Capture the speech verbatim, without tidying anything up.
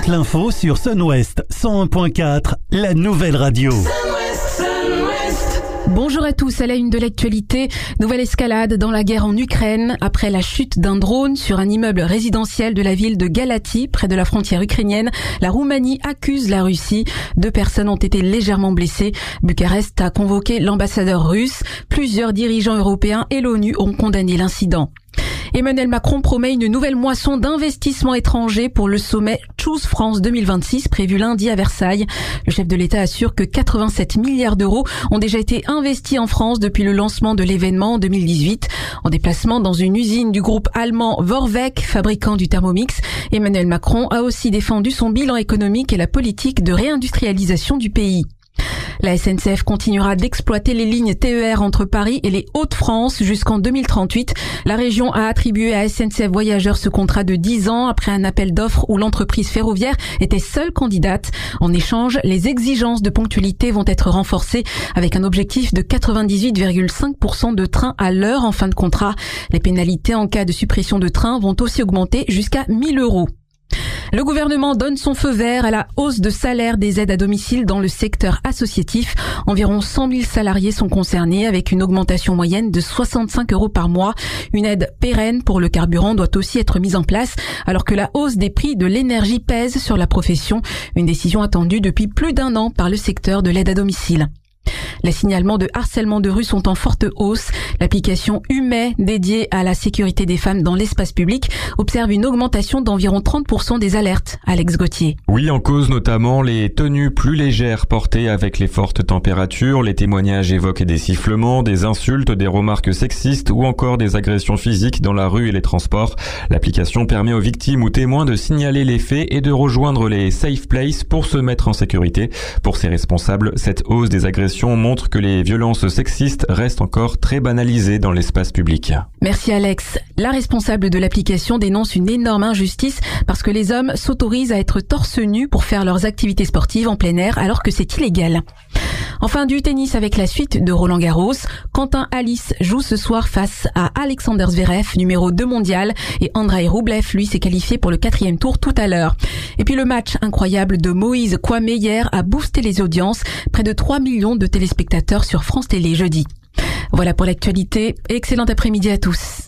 toute l'info sur Sun-Ouest cent un point quatre, la nouvelle radio. Bonjour à tous, à la une de l'actualité, nouvelle escalade dans la guerre en Ukraine. Après la chute d'un drone sur un immeuble résidentiel de la ville de Galați, près de la frontière ukrainienne, la Roumanie accuse la Russie. Deux personnes ont été légèrement blessées. Bucarest a convoqué l'ambassadeur russe. Plusieurs dirigeants européens et l'ONU ont condamné l'incident. Emmanuel Macron promet une nouvelle moisson d'investissements étrangers pour le sommet Choose France deux mille vingt-six prévu lundi à Versailles. Le chef de l'État assure que quatre-vingt-sept milliards d'euros ont déjà été investis en France depuis le lancement de l'événement en deux mille dix-huit. En déplacement dans une usine du groupe allemand Vorwerk, fabricant du Thermomix, Emmanuel Macron a aussi défendu son bilan économique et la politique de réindustrialisation du pays. La S N C F continuera d'exploiter les lignes T E R entre Paris et les Hauts-de-France jusqu'en deux mille trente-huit. La région a attribué à S N C F Voyageurs ce contrat de dix ans après un appel d'offres où l'entreprise ferroviaire était seule candidate. En échange, les exigences de ponctualité vont être renforcées avec un objectif de quatre-vingt-dix-huit virgule cinq pour cent de trains à l'heure en fin de contrat. Les pénalités en cas de suppression de trains vont aussi augmenter jusqu'à mille euros. Le gouvernement donne son feu vert à la hausse de salaire des aides à domicile dans le secteur associatif. Environ cent mille salariés sont concernés avec une augmentation moyenne de soixante-cinq euros par mois. Une aide pérenne pour le carburant doit aussi être mise en place alors que la hausse des prix de l'énergie pèse sur la profession. Une décision attendue depuis plus d'un an par le secteur de l'aide à domicile. Les signalements de harcèlement de rue sont en forte hausse. L'application Humet, dédiée à la sécurité des femmes dans l'espace public, observe une augmentation d'environ trente pour cent des alertes. Alex Gauthier. Oui, en cause notamment les tenues plus légères portées avec les fortes températures. Les témoignages évoquent des sifflements, des insultes, des remarques sexistes ou encore des agressions physiques dans la rue et les transports. L'application permet aux victimes ou témoins de signaler les faits et de rejoindre les safe places pour se mettre en sécurité. Pour ces responsables, cette hausse des agressions montre que les violences sexistes restent encore très banalisées dans l'espace public. Merci Alex. La responsable de l'application dénonce une énorme injustice parce que les hommes s'autorisent à être torse nu pour faire leurs activités sportives en plein air alors que c'est illégal. Enfin, du tennis avec la suite de Roland Garros. Quentin Halys joue ce soir face à Alexander Zverev, numéro deux mondial, et Andrei Rublev, lui, s'est qualifié pour le quatrième tour tout à l'heure. Et puis le match incroyable de Moïse Kwame hier a boosté les audiences. Près de trois millions de téléspectateurs sur France Télé jeudi. Voilà pour l'actualité. Excellent après-midi à tous.